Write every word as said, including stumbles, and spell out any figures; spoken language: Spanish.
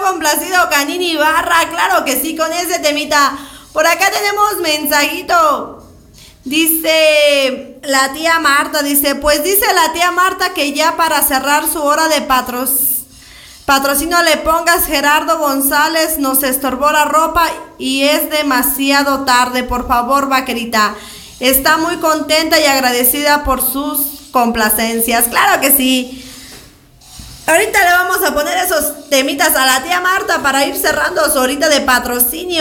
complacido Canini Ibarra, claro que sí, con ese temita. Por acá tenemos mensajito. Dice la tía Marta, dice, pues dice la tía Marta que ya para cerrar su hora de patros, patrocinio le pongas Gerardo González, nos estorbó la ropa y es demasiado tarde, por favor, vaquerita. Está muy contenta y agradecida por sus complacencias. Claro que sí. Ahorita le vamos a poner esos temitas a la tía Marta para ir cerrando su horita de patrocinio.